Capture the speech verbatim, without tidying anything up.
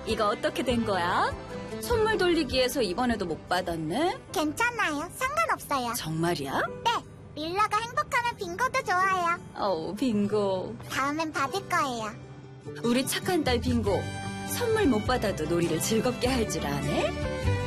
이거 어떻게 된 거야? 선물 돌리기에서 이번에도 못 받았네? 괜찮아요. 상관없어요. 정말이야? 네, 릴라가 행복하면 빙고도 좋아요. 어우, 빙고. 다음엔 받을 거예요. 우리 착한 딸 빙고. 선물 못 받아도 놀이를 즐겁게 할 줄 아네?